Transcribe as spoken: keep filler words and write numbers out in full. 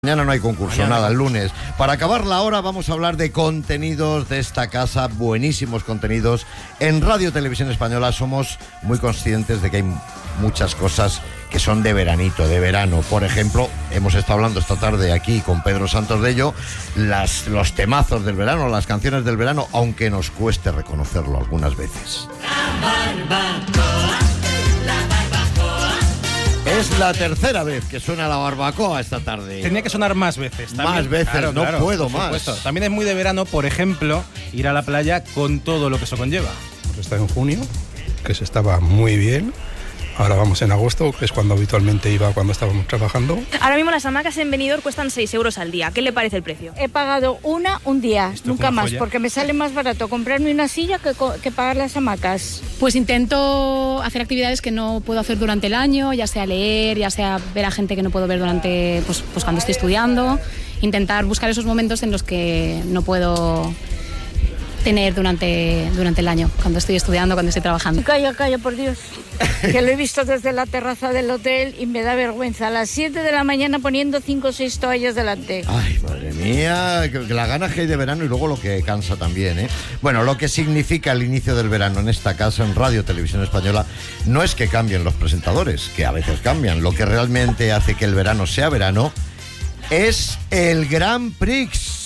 Mañana no hay concurso, Mañana. nada, el lunes. Para acabar la hora vamos a hablar de contenidos de esta casa, buenísimos contenidos. En Radio Televisión Española somos muy conscientes de que hay muchas cosas que son de veranito, de verano. Por ejemplo, hemos estado hablando esta tarde aquí con Pedro Santos de ello, las, los temazos del verano, las canciones del verano, aunque nos cueste reconocerlo algunas veces. Es la tercera vez que suena la barbacoa esta tarde. Tenía que sonar más veces. También. Más veces, Claro, no claro, puedo por más. supuesto. También es muy de verano, por ejemplo, ir a la playa con todo lo que eso conlleva. Hemos estado en junio, que se estaba muy bien. Ahora vamos en agosto, que es cuando habitualmente iba cuando estábamos trabajando. Ahora mismo las hamacas en Benidorm cuestan seis euros al día. ¿Qué le parece el precio? He pagado una un día, Esto nunca fue una más, joya. porque me sale más barato comprarme una silla que, co- que pagar las hamacas. Pues intento hacer actividades que no puedo hacer durante el año, ya sea leer, ya sea ver a gente que no puedo ver durante, pues, pues cuando estoy estudiando. Intentar buscar esos momentos en los que no puedo tener durante, durante el año, cuando estoy estudiando, cuando estoy trabajando. Calla, calla, por Dios, que lo he visto desde la terraza del hotel y me da vergüenza. A las siete de la mañana poniendo cinco o seis toallas delante. Ay, madre mía, que, que la ganas que hay de verano y luego lo que cansa también, ¿eh? Bueno, lo que significa el inicio del verano en esta casa, en Radio Televisión Española, no es que cambien los presentadores, que a veces cambian. Lo que realmente hace que el verano sea verano es el Grand Prix.